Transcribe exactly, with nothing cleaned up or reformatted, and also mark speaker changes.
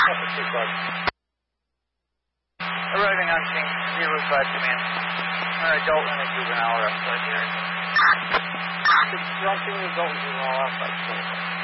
Speaker 1: Officer Bug. Arriving on scene, zero five command. An adult and a juvenile are outside the area. Confronting the adult and juvenile outside the area.